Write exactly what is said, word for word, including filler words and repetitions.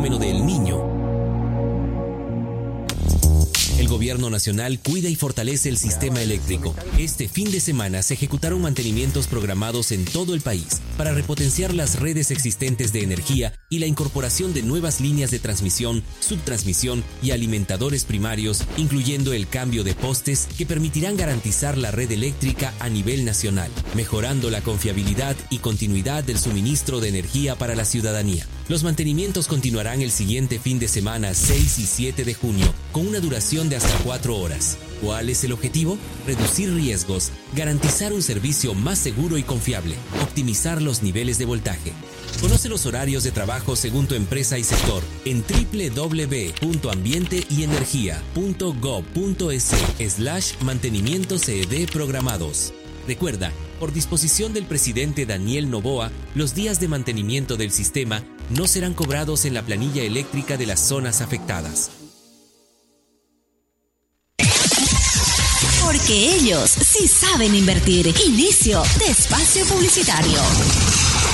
fenómeno de El Niño. El Gobierno Nacional cuida y fortalece el sistema eléctrico. Este fin de semana se ejecutaron mantenimientos programados en todo el país para repotenciar las redes existentes de energía y la incorporación de nuevas líneas de transmisión, subtransmisión y alimentadores primarios, incluyendo el cambio de postes que permitirán garantizar la red eléctrica a nivel nacional, mejorando la confiabilidad y continuidad del suministro de energía para la ciudadanía. Los mantenimientos continuarán el siguiente fin de semana seis y siete de junio, con una duración de hasta cuatro horas. ¿Cuál es el objetivo? Reducir riesgos, garantizar un servicio más seguro y confiable, optimizar los niveles de voltaje. Conoce los horarios de trabajo según tu empresa y sector en doble u doble u doble u punto ambiente y energía punto gob punto es slash mantenimiento C E D programados. Recuerda, por disposición del presidente Daniel Noboa, los días de mantenimiento del sistema no serán cobrados en la planilla eléctrica de las zonas afectadas. Porque ellos sí saben invertir. Inicio de espacio publicitario.